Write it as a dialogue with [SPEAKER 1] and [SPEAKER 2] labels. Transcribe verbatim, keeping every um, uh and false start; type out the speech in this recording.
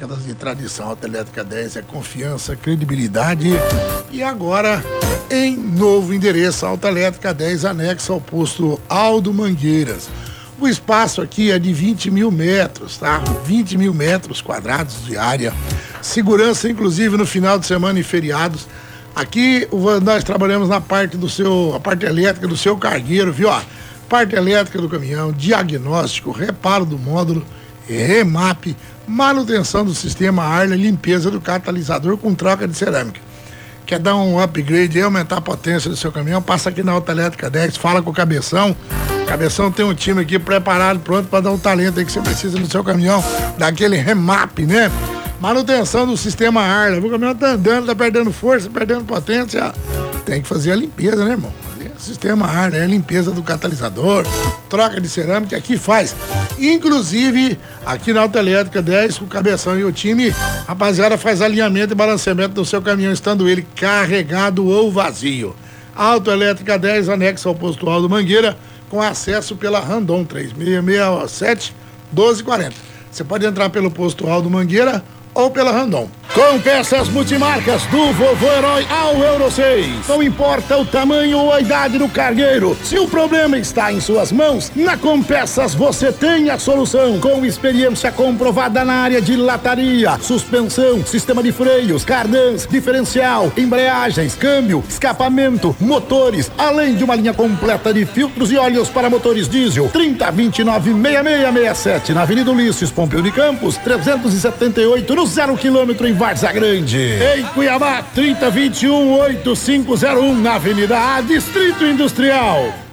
[SPEAKER 1] décadas de tradição. Autoelétrica dez é confiança, credibilidade. E agora, em novo endereço, Autoelétrica dez, anexo ao posto Aldo Mangueiras. O espaço aqui é de vinte mil metros, tá? vinte mil metros quadrados de área. Segurança, inclusive, no final de semana e feriados. Aqui nós trabalhamos na parte do seu, a parte elétrica do seu cargueiro, viu? Ó, parte elétrica do caminhão, diagnóstico, reparo do módulo, remap, manutenção do sistema ar, limpeza do catalisador com troca de cerâmica. Quer dar um upgrade e aumentar a potência do seu caminhão? Passa aqui na Autoelétrica dez, fala com o Cabeção. Cabeção tem um time aqui preparado, pronto para dar o talento aí que você precisa no seu caminhão, daquele remap, né? Manutenção do sistema ar, o caminhão tá andando, tá perdendo força, perdendo potência, tem que fazer a limpeza, né, irmão? Sistema ar, né? Limpeza do catalisador, troca de cerâmica, aqui faz. Inclusive, aqui na Autoelétrica dez, com o Cabeção e o time, rapaziada, faz alinhamento e balanceamento do seu caminhão, estando ele carregado ou vazio. Autoelétrica dez, anexo ao posto Aldo Mangueira, com acesso pela Randon três seis seis sete, um dois quatro zero. Você pode entrar pelo posto Aldo Mangueira ou pela Randon. Com peças multimarcas do Vovô Herói ao Euro seis. Não importa o tamanho ou a idade do cargueiro, se o problema está em suas mãos, na Compeças você tem a solução. Com experiência comprovada na área de lataria, suspensão, sistema de freios, cardãs, diferencial, embreagens, câmbio, escapamento, motores, além de uma linha completa de filtros e óleos para motores diesel. trinta, vinte e nove, sessenta e seis sessenta e sete, na Avenida Ulisses Pompeu de Campos, trezentos e setenta e oito, no zero quilômetro em Várzea Grande. Em Cuiabá, trinta, vinte e um, oitenta e cinco zero um, na Avenida A, Distrito Industrial.